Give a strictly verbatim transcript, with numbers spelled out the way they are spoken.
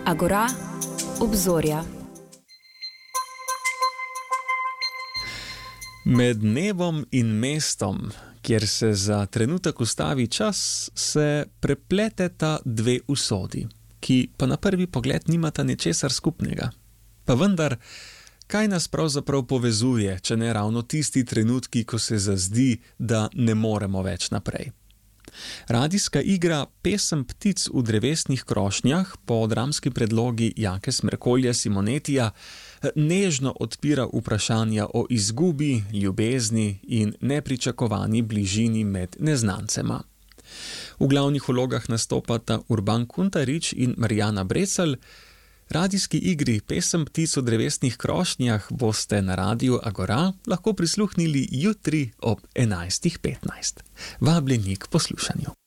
Agora, obzorja. Med nebom in mestom, kjer se za trenutek ustavi čas, se prepleteta dve usodi, ki pa na prvi pogled nimata ničesar skupnega. Pa vendar, kaj nas pravzaprav povezuje, če ne ravno tisti trenutki, ko se zazdi, da ne moremo več naprej? Radijska igra Pesem ptic v drevesnih krošnjah po dramski predlogi Jake Smrekolje Simonetija nežno odpira vprašanja o izgubi, ljubezni in nepričakovani bližini med neznancema. V glavnih vlogah nastopata Urban Kuntarič in Marjana Brecelj. Radijski igri Pesem ptic v drevesnih krošnjah boste na Radiu Agora lahko prisluhnili jutri ob enajstih petnajst. Vabljeni k poslušanju.